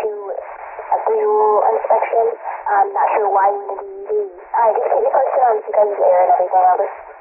do a visual inspection. I'm not sure why you need to be. Alright, just keep me posted on if you guys' air and everything. I'll just